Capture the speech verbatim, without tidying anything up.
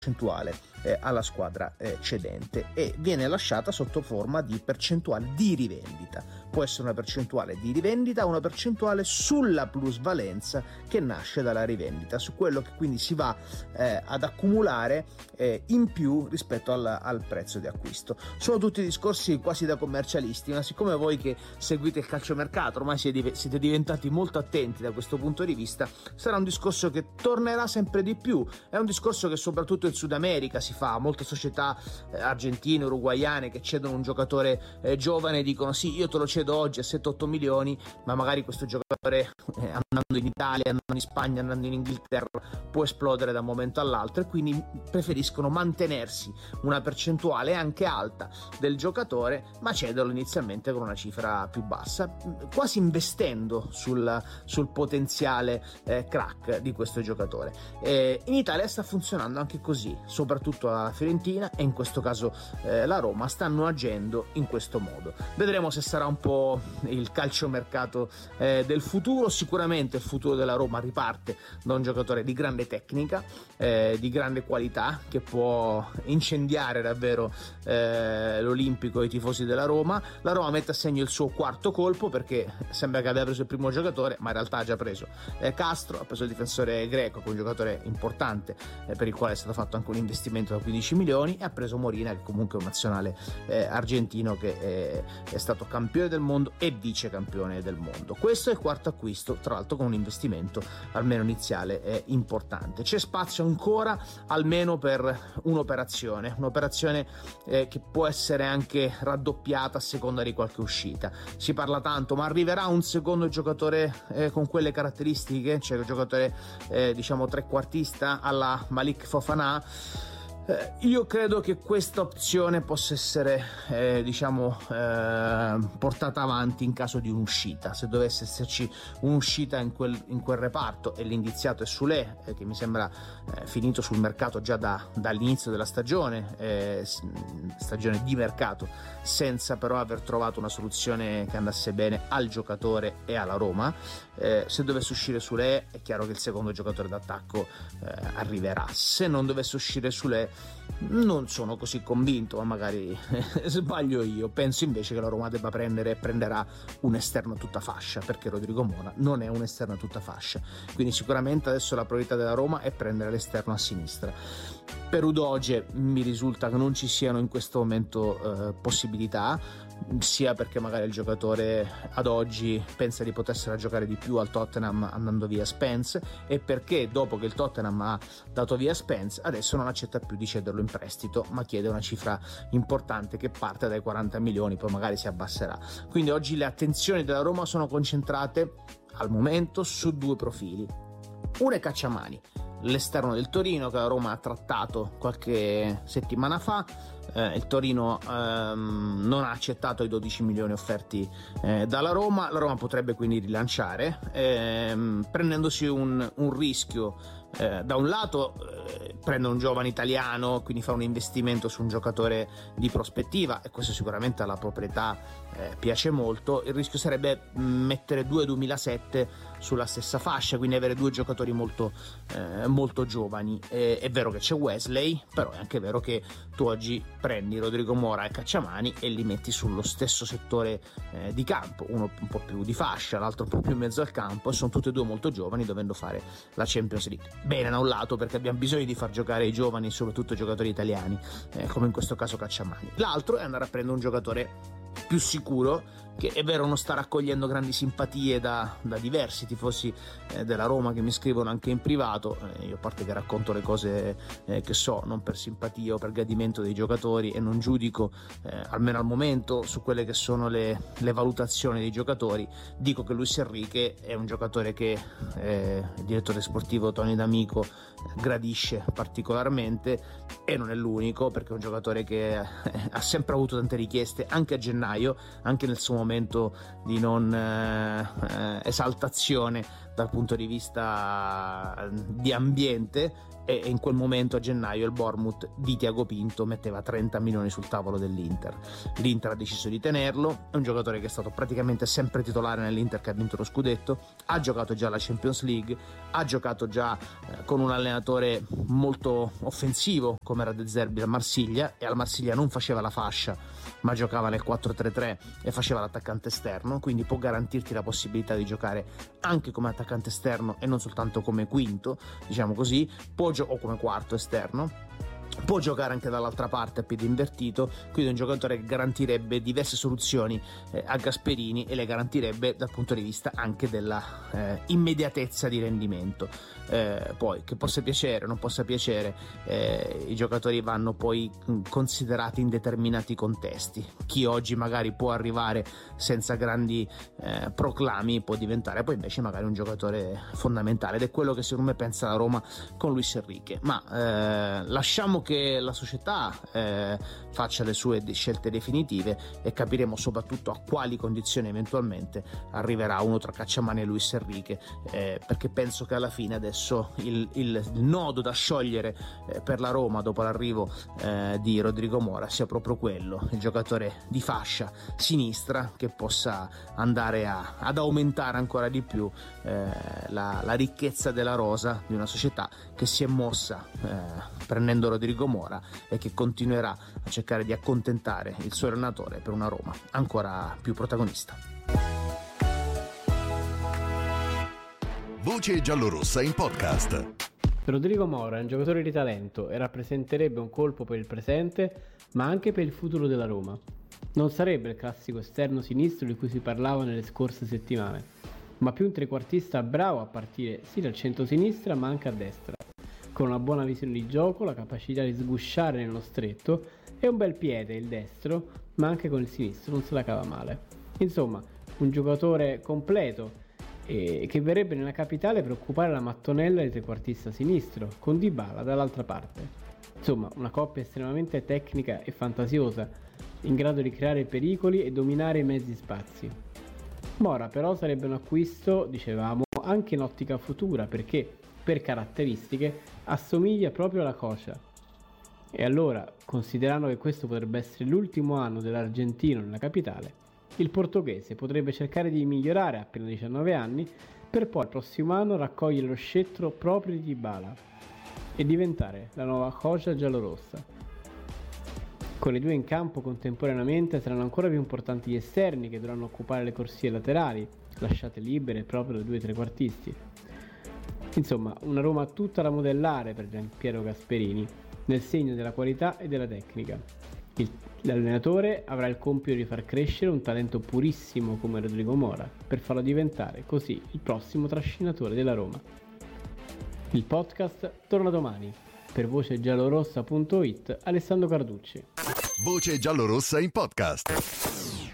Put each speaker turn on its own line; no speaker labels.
percentuale eh, alla squadra eh, cedente e viene lasciata sotto forma di percentuale di rivendita. Può essere una percentuale di rivendita o una percentuale sulla plusvalenza che nasce dalla rivendita, su quello che quindi si va eh, ad accumulare eh, in più rispetto al, al prezzo di acquisto. Sono tutti discorsi quasi da commercialisti, ma siccome voi che seguite il calciomercato ormai siete, siete diventati molto attenti da questo punto di vista, sarà un discorso che tornerà sempre di più. È un discorso che soprattutto in Sud America si fa, molte società eh, argentine, uruguaiane che cedono un giocatore eh, giovane e dicono sì, io te lo cedo oggi a sette otto milioni, ma magari questo giocatore eh, andando in Italia, andando in Spagna, andando in Inghilterra può esplodere da un momento all'altro, e quindi preferiscono mantenersi una percentuale anche alta del giocatore ma cederlo inizialmente con una cifra più bassa, quasi investendo sul, sul potenziale eh, crack di questo giocatore. E in Italia sta funzionando anche così, soprattutto la Fiorentina e in questo caso eh, la Roma stanno agendo in questo modo. Vedremo se sarà un po' il calciomercato eh, del futuro. Sicuramente il futuro della Roma riparte da un giocatore di grande tecnica, eh, di grande qualità, che può incendiare davvero eh, l'Olimpico e i tifosi della Roma. La Roma mette a segno il suo quarto colpo, perché sembra che abbia preso il primo giocatore, ma in realtà ha già preso eh, Castro, ha preso il difensore greco, che è un giocatore importante eh, per il quale è stato fatto anche un investimento da quindici milioni, e ha preso Molina, che comunque è un nazionale eh, argentino che è, è stato campione del mondo e vice campione del mondo. Questo è il quarto acquisto, tra l'altro con un investimento almeno iniziale eh, importante. C'è spazio ancora almeno per un'operazione un'operazione eh, che può essere anche raddoppiata a seconda di qualche uscita. Si parla tanto, ma arriverà un secondo giocatore eh, con quelle caratteristiche, cioè un giocatore eh, diciamo trequartista alla Malik Fofana? Eh, io credo che questa opzione possa essere eh, diciamo eh, portata avanti in caso di un'uscita, se dovesse esserci un'uscita in quel, in quel reparto, e l'indiziato è Soulé, eh, che mi sembra eh, finito sul mercato già da, dall'inizio della stagione, eh, stagione di mercato, senza però aver trovato una soluzione che andasse bene al giocatore e alla Roma. Eh, se dovesse uscire Soulé è chiaro che il secondo giocatore d'attacco eh, arriverà. Se non dovesse uscire Soulé non sono così convinto, ma magari sbaglio io. Penso invece che la Roma debba prendere e prenderà un esterno a tutta fascia, perché Rodrigo Mora non è un esterno a tutta fascia, quindi sicuramente adesso la priorità della Roma è prendere l'esterno a sinistra. Per Udogie mi risulta che non ci siano in questo momento eh, possibilità, sia perché magari il giocatore ad oggi pensa di potersela giocare di più al Tottenham andando via Spence, e perché dopo che il Tottenham ha dato via Spence adesso non accetta più di cederlo in prestito, ma chiede una cifra importante che parte dai quaranta milioni, poi magari si abbasserà. Quindi oggi le attenzioni della Roma sono concentrate al momento su due profili. Uno è Cacciamani, l'esterno del Torino, che la Roma ha trattato qualche settimana fa. Eh, il Torino ehm, non ha accettato i dodici milioni offerti eh, dalla Roma. La Roma potrebbe quindi rilanciare, ehm, prendendosi un, un rischio. Eh, da un lato eh, prende un giovane italiano, quindi fa un investimento su un giocatore di prospettiva, e questo sicuramente alla proprietà eh, piace molto. Il rischio sarebbe mettere due duemilasette sulla stessa fascia, quindi avere due giocatori molto, eh, molto giovani. Eh, è vero che c'è Wesley, però è anche vero che tu oggi prendi Rodrigo Mora e Cacciamani e li metti sullo stesso settore eh, di campo, uno un po' più di fascia, l'altro un po' più in mezzo al campo, e sono tutti e due molto giovani, dovendo fare la Champions League. Bene da un lato, perché abbiamo bisogno di far giocare i giovani, soprattutto i giocatori italiani, eh, come in questo caso Cacciamani. L'altro è andare a prendere un giocatore più sicuro, che è vero non sta raccogliendo grandi simpatie da, da diversi tifosi eh, della Roma che mi scrivono anche in privato. Eh, io a parte che racconto le cose eh, che so, non per simpatia o per gradimento dei giocatori, e non giudico eh, almeno al momento su quelle che sono le, le valutazioni dei giocatori. Dico che Luis Enrique è un giocatore che eh, il direttore sportivo Tony D'Amico gradisce particolarmente, e non è l'unico, perché è un giocatore che eh, ha sempre avuto tante richieste anche a gennaio, anche nel suo momento di non eh, esaltazione dal punto di vista di ambiente, e in quel momento a gennaio il Bournemouth di Tiago Pinto metteva trenta milioni sul tavolo dell'Inter. L'Inter ha deciso di tenerlo, è un giocatore che è stato praticamente sempre titolare nell'Inter che ha vinto lo scudetto, ha giocato già la Champions League, ha giocato già eh, con un allenatore molto offensivo come era De Zerbi al Marsiglia, e al Marsiglia non faceva la fascia ma giocava nel quattro tre tre e faceva l'attaccante esterno, quindi può garantirti la possibilità di giocare anche come attaccante esterno e non soltanto come quinto, diciamo così, può gio- o come quarto esterno. Può giocare anche dall'altra parte a piede invertito, quindi è un giocatore che garantirebbe diverse soluzioni eh, a Gasperini, e le garantirebbe dal punto di vista anche della eh, immediatezza di rendimento. Eh, poi che possa piacere o non possa piacere, eh, i giocatori vanno poi considerati in determinati contesti. Chi oggi magari può arrivare senza grandi eh, proclami può diventare poi invece magari un giocatore fondamentale, ed è quello che secondo me pensa la Roma con Luis Enrique. Ma eh, lasciamo che la società eh, faccia le sue scelte definitive e capiremo soprattutto a quali condizioni eventualmente arriverà uno tra Cacciamani e Luis Enrique, eh, perché penso che alla fine adesso il, il, il nodo da sciogliere eh, per la Roma dopo l'arrivo eh, di Rodrigo Mora sia proprio quello, il giocatore di fascia sinistra che possa andare a, ad aumentare ancora di più eh, la, la ricchezza della rosa di una società che si è mossa eh, prendendo Rodrigo Mora e che continuerà a cercare di accontentare il suo allenatore per una Roma ancora più protagonista.
Voce giallorossa in podcast.
Rodrigo Mora è un giocatore di talento e rappresenterebbe un colpo per il presente, ma anche per il futuro della Roma. Non sarebbe il classico esterno sinistro di cui si parlava nelle scorse settimane, ma più un trequartista bravo a partire sì dal centro-sinistra ma anche a destra, con una buona visione di gioco, la capacità di sgusciare nello stretto e un bel piede, il destro, ma anche con il sinistro non se la cava male. Insomma, un giocatore completo e che verrebbe nella capitale per occupare la mattonella di trequartista sinistro, con Dybala dall'altra parte. Insomma, una coppia estremamente tecnica e fantasiosa, in grado di creare pericoli e dominare i mezzi spazi. Mora però sarebbe un acquisto, dicevamo, anche in ottica futura, perché per caratteristiche assomiglia proprio alla Coxa. E allora, considerando che questo potrebbe essere l'ultimo anno dell'argentino nella capitale, il portoghese potrebbe cercare di migliorare a appena diciannove anni per poi il prossimo anno raccogliere lo scettro proprio di Dybala e diventare la nuova Coxa giallorossa. Con le due in campo contemporaneamente saranno ancora più importanti gli esterni che dovranno occupare le corsie laterali, lasciate libere proprio dai due trequartisti. Insomma, una Roma tutta da modellare per Gianpiero Gasperini, nel segno della qualità e della tecnica. Il, l'allenatore avrà il compito di far crescere un talento purissimo come Rodrigo Mora, per farlo diventare così il prossimo trascinatore della Roma. Il podcast torna domani. Per voce giallorossa punto it, Alessandro Carducci.
Voce giallorossa in podcast.